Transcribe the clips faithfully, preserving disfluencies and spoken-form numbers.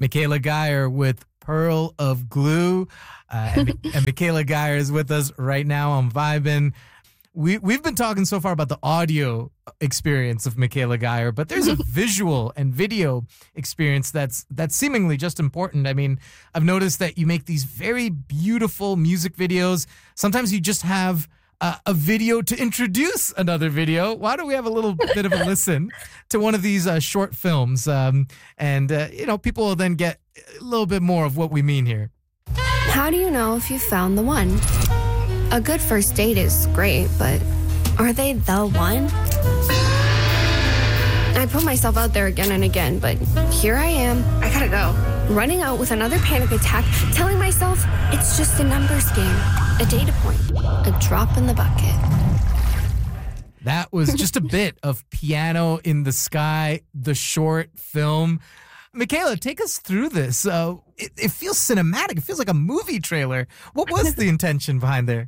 Michaela Geyer with Pearl of Glue. Uh, and, and Michaela Geyer is with us right now on Vibin'. We, we've been talking so far about the audio experience of Michaela Geyer, but there's a visual and video experience that's that's seemingly just important. I mean, I've noticed that you make these very beautiful music videos. Sometimes you just have uh, a video to introduce another video. Why don't we have a little bit of a listen to one of these uh, short films? Um, and, uh, you know, people will then get a little bit more of what we mean here. How do you know if you found the one? A good first date is great, but are they the one? I put myself out there again and again, but here I am. I gotta go. Running out with another panic attack, telling myself it's just a numbers game, a data point, a drop in the bucket. That was just a bit of Piano in the Sky, the short film. Michaela, take us through this. Uh, it, it feels cinematic. It feels like a movie trailer. What was the intention behind there?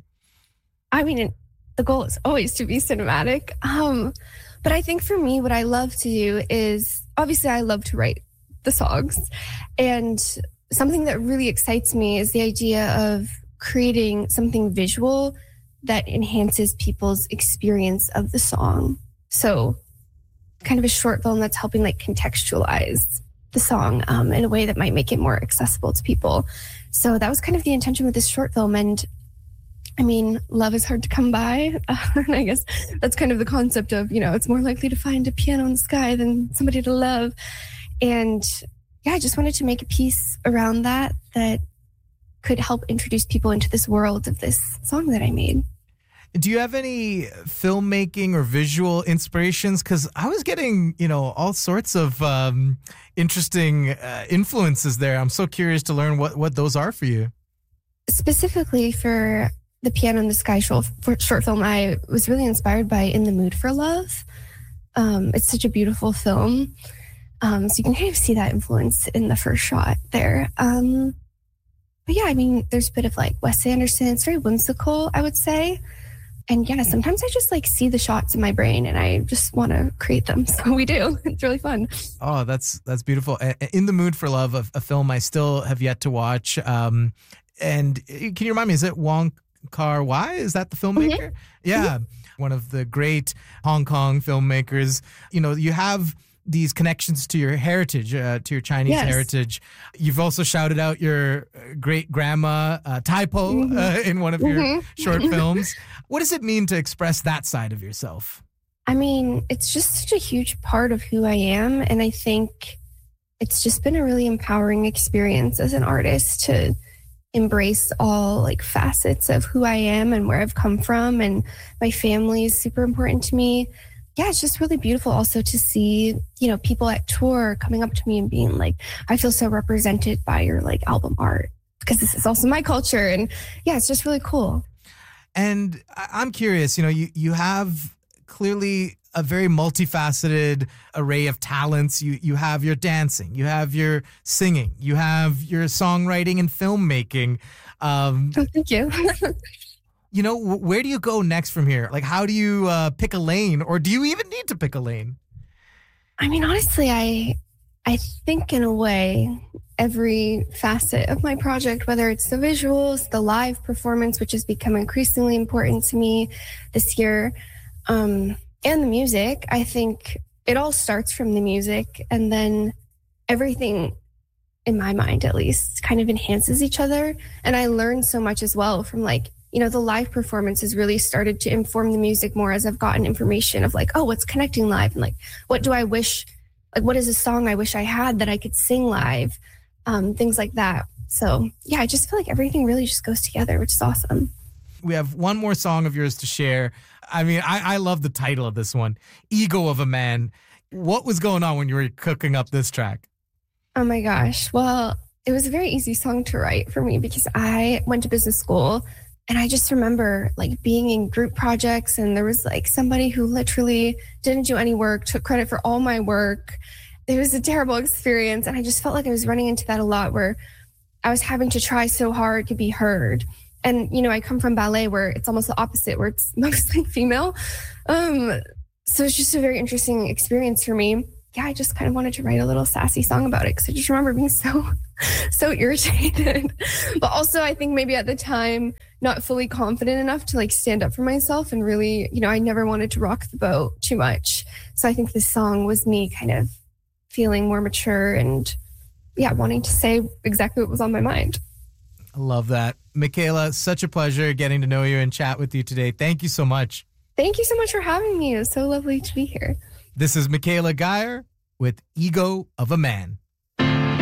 I mean, the goal is always to be cinematic. Um, but I think for me, what I love to do is, obviously I love to write the songs. And something that really excites me is the idea of creating something visual that enhances people's experience of the song. So kind of a short film that's helping like contextualize the song um, in a way that might make it more accessible to people. So that was kind of the intention with this short film. And I mean, love is hard to come by. Uh, and I guess that's kind of the concept of, you know, it's more likely to find a piano in the sky than somebody to love. And yeah, I just wanted to make a piece around that that could help introduce people into this world of this song that I made. Do you have any filmmaking or visual inspirations? Because I was getting, you know, all sorts of um, interesting uh, influences there. I'm so curious to learn what, what those are for you. Specifically for the Piano in the Sky short, short film, I was really inspired by In the Mood for Love. Um, it's such a beautiful film. Um, so you can kind of see that influence in the first shot there. Um, but yeah, I mean, there's a bit of like Wes Anderson. It's very whimsical, I would say. And yeah, sometimes I just like see the shots in my brain and I just want to create them. So we do. It's really fun. Oh, that's that's beautiful. In the Mood for Love, a, a film I still have yet to watch. Um, and can you remind me, is it Wong Kar-wai? Is that the filmmaker? Mm-hmm. Yeah. Mm-hmm. One of the great Hong Kong filmmakers. You know, you have these connections to your heritage, uh, to your Chinese yes. heritage. You've also shouted out your great grandma, uh, Tai Po, mm-hmm. uh, in one of your mm-hmm. short films. What does it mean to express that side of yourself? I mean, it's just such a huge part of who I am. And I think it's just been a really empowering experience as an artist to embrace all like facets of who I am and where I've come from. And my family is super important to me. Yeah, it's just really beautiful also to see, you know, people at tour coming up to me and being like, I feel so represented by your like album art because this is also my culture. And yeah, it's just really cool. And I'm curious, you know, you, you have clearly a very multifaceted array of talents. You you have your dancing, you have your singing, you have your songwriting and filmmaking. Um, oh, thank you. You know, where do you go next from here? Like, how do you uh, pick a lane, or do you even need to pick a lane? I mean, honestly, I I think in a way, every facet of my project, whether it's the visuals, the live performance, which has become increasingly important to me this year, um, and the music, I think it all starts from the music, and then everything, in my mind at least, kind of enhances each other. And I learned so much as well from like, you know, the live performance has really started to inform the music more as I've gotten information of like, oh, what's connecting live? And like, what do I wish, like, what is a song I wish I had that I could sing live? Um, things like that. So yeah, I just feel like everything really just goes together, which is awesome. We have one more song of yours to share. I mean, I, I love the title of this one, Ego of a Man. What was going on when you were cooking up this track? Oh my gosh. Well, it was a very easy song to write for me because I went to business school. And I just remember like being in group projects and there was like somebody who literally didn't do any work, took credit for all my work. It was a terrible experience. And I just felt like I was running into that a lot where I was having to try so hard to be heard. And, you know, I come from ballet where it's almost the opposite, where it's mostly female. Um, so it's just a very interesting experience for me. yeah, I just kind of wanted to write a little sassy song about it because I just remember being so, so irritated. But also, I think maybe at the time, not fully confident enough to like stand up for myself and really, you know, I never wanted to rock the boat too much. So I think this song was me kind of feeling more mature and, yeah, wanting to say exactly what was on my mind. I love that. Michaela, such a pleasure getting to know you and chat with you today. Thank you so much. Thank you so much for having me. It was so lovely to be here. This is Michaela Geyer with Ego of a Man.